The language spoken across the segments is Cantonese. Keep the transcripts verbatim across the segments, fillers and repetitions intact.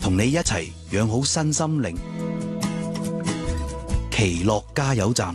同你一齊養好身心靈。奇樂加油站。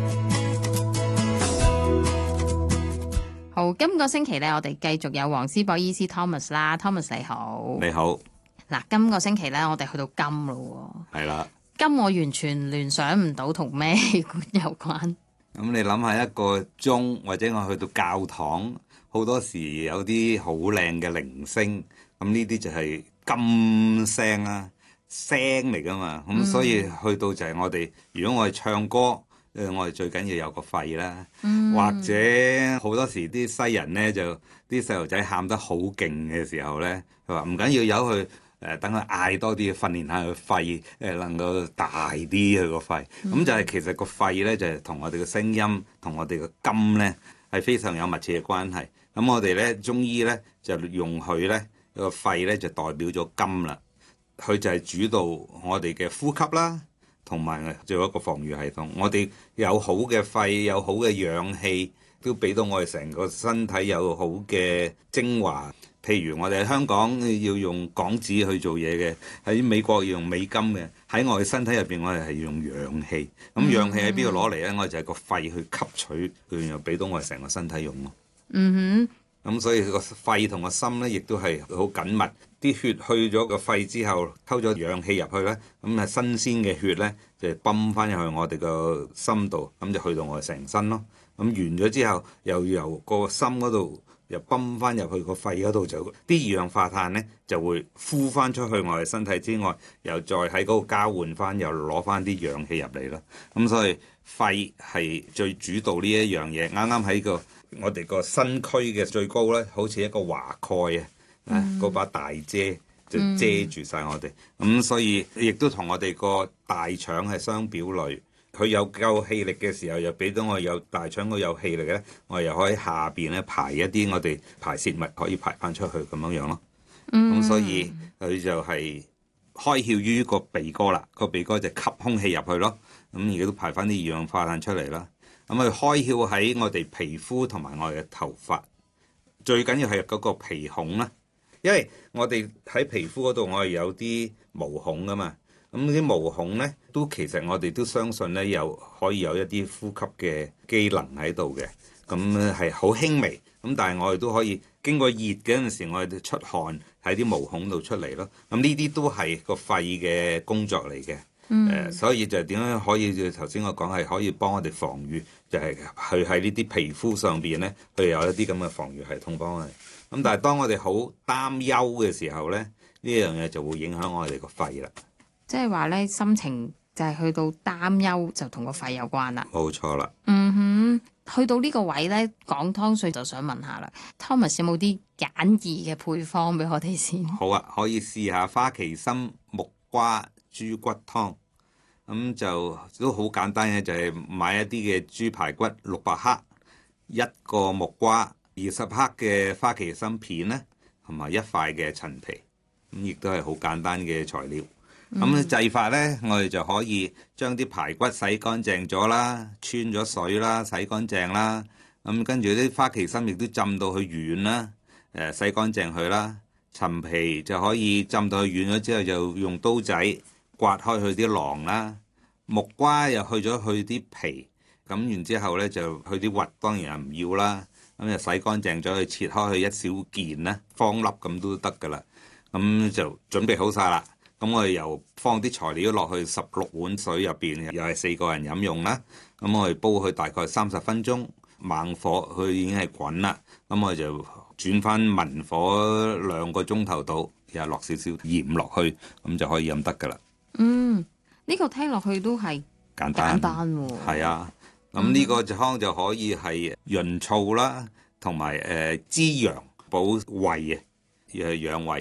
好，今個星期咧，我哋繼續有黃思博醫師 Thomas 啦 ，Thomas 你好。 你好。 嗱，今個星期咧，我哋去到金咯。 係啦。 金我完全聯想唔到同咩器官有關。 咁你諗下一個鐘，或者我去到教堂，好多時有啲好靚嘅鈴聲，咁呢啲就係金聲啦，聲嚟噶嘛。咁所以去到就係我哋，如果我哋唱歌。誒，我哋最緊要有個肺啦，嗯、或者好多時啲西人咧，就啲細路仔喊得好勁嘅時候咧，佢話唔緊要，由佢誒等佢嗌多啲，訓練下佢肺誒能夠大啲佢個肺。咁、嗯、就係其實個肺咧就係、是、同我哋嘅聲音同我哋嘅金咧係非常有密切嘅關係。咁我哋咧中醫咧就用佢咧個肺咧就代表咗金啦，佢就係主導我哋嘅呼吸啦。同埋做一個防禦系統，我哋有好嘅肺，有好嘅氧氣，都俾到我哋成個身體有好嘅精華。譬如我哋喺香港要用港紙去做嘢嘅，喺美國要用美金嘅，喺我哋身體入邊我哋係要用氧氣。咁氧氣喺邊度攞嚟咧？我哋就係個肺去吸取，佢又俾到我哋成個身體用咯。 嗯哼。 咁所以個肺同個心咧，亦都係好緊密。啲血去咗個肺之後，偷咗氧氣入去咧，咁係新鮮嘅血咧，就泵翻入去我哋個心度，咁就去到我哋成身咯。咁完咗之後，又由個心嗰度又泵翻入去個肺嗰度，就啲二氧化碳咧就會呼翻出去我哋身體之外，又再喺嗰度交換翻，又攞翻啲氧氣入嚟咯。咁所以肺係最主導呢一樣嘢。啱啱喺個我哋個身軀嘅最高咧，好似一個華蓋啊！嗰、嗯、把大遮就遮住晒我哋，咁、嗯、所以亦都同我哋個大腸係相表裏。佢有夠氣力嘅時候，又俾到我有大腸個有氣力咧，我又可以下邊咧排一啲我哋排泄物可以排翻出去咁樣樣咯。咁、嗯、所以佢就係開竅於個鼻哥啦，個鼻哥就吸空氣入去咯。咁而家都排翻啲二氧化碳出嚟啦。咁佢開竅喺我哋皮膚同埋我哋嘅頭髮，最緊要係嗰個皮孔啦。因為我哋喺皮膚嗰度，我係有啲毛孔噶嘛，咁啲毛孔咧，都其實我哋都相信咧，有可以有一啲呼吸嘅機能喺度嘅，咁係好輕微，咁但係我哋都可以經過熱嗰陣時，我哋出汗喺啲毛孔度出嚟咯，咁呢啲都係個肺嘅工作嚟嘅，誒、嗯呃，所以就點樣可以？頭先我講係可以幫我哋防禦，就係去喺呢啲皮膚上邊咧，佢有一啲咁嘅防禦系統幫我哋。咁但係當我哋好擔憂嘅時候咧，呢樣嘢就會影響我哋個肺啦。 即係話咧，心情就係去到擔憂就同個肺有關啦。 冇錯啦。 嗯哼，去到呢個位咧，講湯水就想問下啦 ，Thomas 有冇啲簡易嘅配方俾我哋先？ 好啊，可以試下花旗參木瓜豬骨湯。咁就都好簡單嘅，就係、是、買一啲嘅豬排骨六百克，一個木瓜。二十克嘅花旗參片咧，同埋一塊嘅陳皮，咁亦都係好簡單嘅材料。咁、嗯、製法咧，我哋就可以將啲排骨洗乾淨咗啦，穿咗水啦，洗乾淨啦。咁跟住啲花旗參亦都浸到佢軟啦，誒洗乾淨佢啦。陳皮就可以浸到佢軟咗之後，就用刀仔刮開佢啲囊啦。木瓜又去咗佢啲皮，咁然之後咧就佢啲核當然係唔要啦。咁就洗乾淨咗，去切開去一小件啦，方粒咁都得噶啦。咁就準備好晒啦。咁我哋又放啲材料落去十六碗水入邊，又係四個人飲用啦。咁我哋煲佢大概三十分鐘，猛火佢已經係滾啦。咁我哋就轉翻文火兩個鐘頭到，又落少少鹽落去，咁就可以飲得噶啦。 嗯，呢、呢個聽落去都係簡單簡單喎。 係啊。咁呢個湯就可以係潤燥啦，同埋誒滋陽補胃啊，又係養胃。